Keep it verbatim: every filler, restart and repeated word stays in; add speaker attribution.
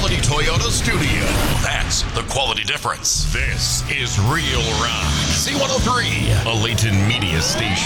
Speaker 1: quality Toyota studio. That's the quality difference. This is Real Rock. C one oh three, a Layton Media Station.